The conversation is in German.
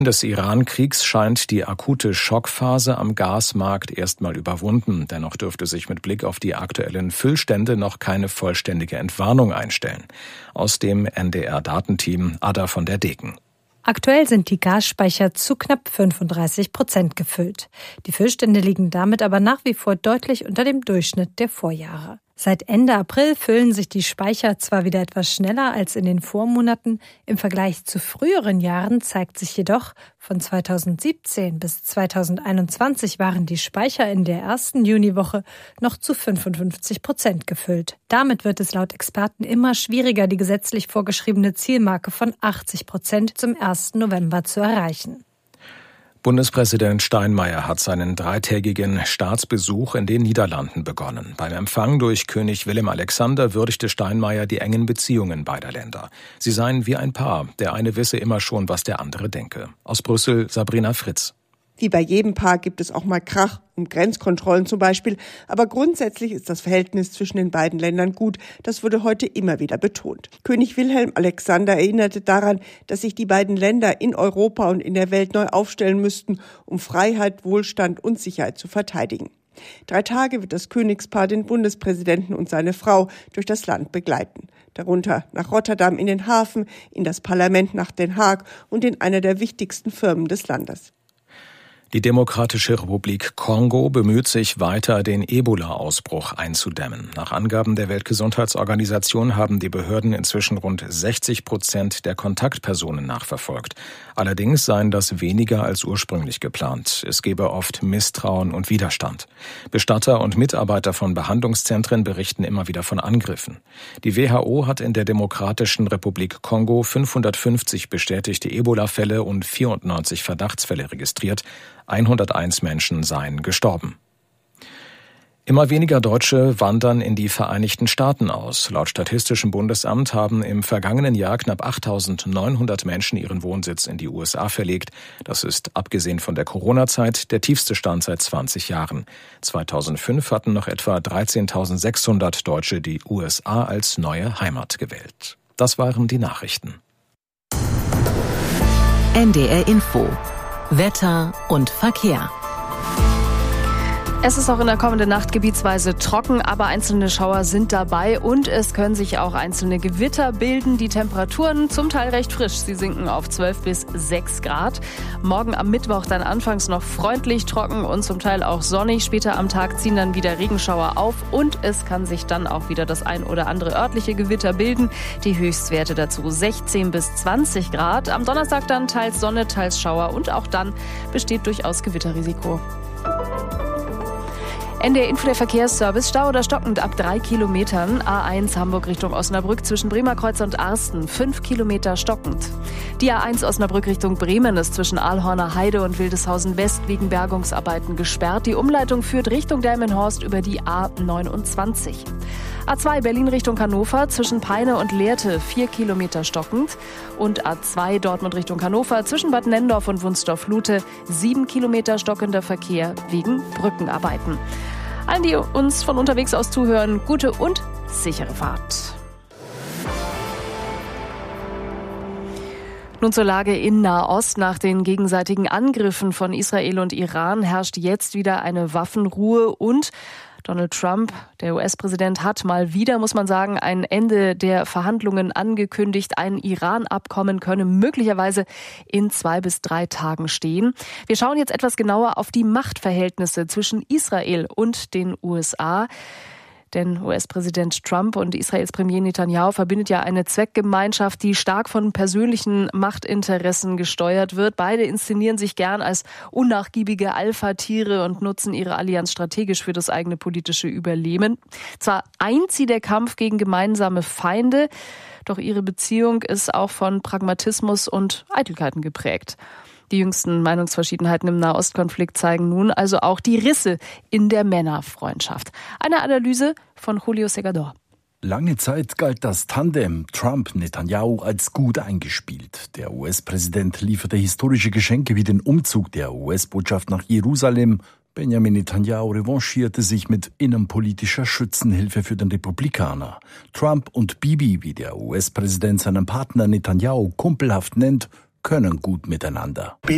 des Iran-Kriegs scheint die akute Schockphase am Gasmarkt erstmal überwunden. Dennoch dürfte sich mit Blick auf die aktuellen Füllstände noch keine vollständige Entwarnung einstellen. Aus dem NDR-Datenteam Ada von der Degen. Aktuell sind die Gasspeicher zu knapp 35% gefüllt. Die Füllstände liegen damit aber nach wie vor deutlich unter dem Durchschnitt der Vorjahre. Seit Ende April füllen sich die Speicher zwar wieder etwas schneller als in den Vormonaten. Im Vergleich zu früheren Jahren zeigt sich jedoch, von 2017 bis 2021 waren die Speicher in der ersten Juniwoche noch zu 55% gefüllt. Damit wird es laut Experten immer schwieriger, die gesetzlich vorgeschriebene Zielmarke von 80% zum 1. November zu erreichen. Bundespräsident Steinmeier hat seinen 3-tägigen Staatsbesuch in den Niederlanden begonnen. Beim Empfang durch König Willem Alexander würdigte Steinmeier die engen Beziehungen beider Länder. Sie seien wie ein Paar. Der eine wisse immer schon, was der andere denke. Aus Brüssel Sabrina Fritz. Wie bei jedem Paar gibt es auch mal Krach, um Grenzkontrollen zum Beispiel. Aber grundsätzlich ist das Verhältnis zwischen den beiden Ländern gut. Das wurde heute immer wieder betont. König Wilhelm Alexander erinnerte daran, dass sich die beiden Länder in Europa und in der Welt neu aufstellen müssten, um Freiheit, Wohlstand und Sicherheit zu verteidigen. 3 Tage wird das Königspaar den Bundespräsidenten und seine Frau durch das Land begleiten. Darunter nach Rotterdam in den Hafen, in das Parlament nach Den Haag und in einer der wichtigsten Firmen des Landes. Die Demokratische Republik Kongo bemüht sich weiter, den Ebola-Ausbruch einzudämmen. Nach Angaben der Weltgesundheitsorganisation haben die Behörden inzwischen rund 60% der Kontaktpersonen nachverfolgt. Allerdings seien das weniger als ursprünglich geplant. Es gebe oft Misstrauen und Widerstand. Bestatter und Mitarbeiter von Behandlungszentren berichten immer wieder von Angriffen. Die WHO hat in der Demokratischen Republik Kongo 550 bestätigte Ebola-Fälle und 94 Verdachtsfälle registriert. 101 Menschen seien gestorben. Immer weniger Deutsche wandern in die Vereinigten Staaten aus. Laut Statistischem Bundesamt haben im vergangenen Jahr knapp 8.900 Menschen ihren Wohnsitz in die USA verlegt. Das ist, abgesehen von der Corona-Zeit, der tiefste Stand seit 20 Jahren. 2005 hatten noch etwa 13.600 Deutsche die USA als neue Heimat gewählt. Das waren die Nachrichten. NDR Info. Wetter und Verkehr. Es ist auch in der kommenden Nacht gebietsweise trocken, aber einzelne Schauer sind dabei und es können sich auch einzelne Gewitter bilden. Die Temperaturen zum Teil recht frisch. Sie sinken auf 12 bis 6 Grad. Morgen am Mittwoch dann anfangs noch freundlich trocken und zum Teil auch sonnig. Später am Tag ziehen dann wieder Regenschauer auf und es kann sich dann auch wieder das ein oder andere örtliche Gewitter bilden. Die Höchstwerte dazu 16 bis 20 Grad. Am Donnerstag dann teils Sonne, teils Schauer und auch dann besteht durchaus Gewitterrisiko. NDR Info, der Verkehrsservice. Stau oder stockend ab 3 Kilometern. A1 Hamburg Richtung Osnabrück zwischen Bremerkreuz und Arsten. 5 Kilometer stockend. Die A1 Osnabrück Richtung Bremen ist zwischen Aalhorner Heide und Wildeshausen West wegen Bergungsarbeiten gesperrt. Die Umleitung führt Richtung Delmenhorst über die A29. A2 Berlin Richtung Hannover zwischen Peine und Lehrte 4 Kilometer stockend. Und A2 Dortmund Richtung Hannover zwischen Bad Nendorf und Wunstorf-Lute 7 Kilometer stockender Verkehr wegen Brückenarbeiten. Allen, die uns von unterwegs aus zuhören, gute und sichere Fahrt. Nun zur Lage in Nahost. Nach den gegenseitigen Angriffen von Israel und Iran herrscht jetzt wieder eine Waffenruhe und Donald Trump, der US-Präsident, hat mal wieder, muss man sagen, ein Ende der Verhandlungen angekündigt. Ein Iran-Abkommen könne möglicherweise in 2 bis 3 Tagen stehen. Wir schauen jetzt etwas genauer auf die Machtverhältnisse zwischen Israel und den USA. Denn US-Präsident Trump und Israels Premier Netanyahu verbindet ja eine Zweckgemeinschaft, die stark von persönlichen Machtinteressen gesteuert wird. Beide inszenieren sich gern als unnachgiebige Alpha-Tiere und nutzen ihre Allianz strategisch für das eigene politische Überleben. Zwar eint sie der Kampf gegen gemeinsame Feinde, doch ihre Beziehung ist auch von Pragmatismus und Eitelkeiten geprägt. Die jüngsten Meinungsverschiedenheiten im Nahostkonflikt zeigen nun also auch die Risse in der Männerfreundschaft. Eine Analyse von Julio Segador. Lange Zeit galt das Tandem Trump-Netanyahu als gut eingespielt. Der US-Präsident lieferte historische Geschenke wie den Umzug der US-Botschaft nach Jerusalem. Benjamin Netanyahu revanchierte sich mit innenpolitischer Schützenhilfe für den Republikaner. Trump und Bibi, wie der US-Präsident seinen Partner Netanyahu kumpelhaft nennt, können gut miteinander.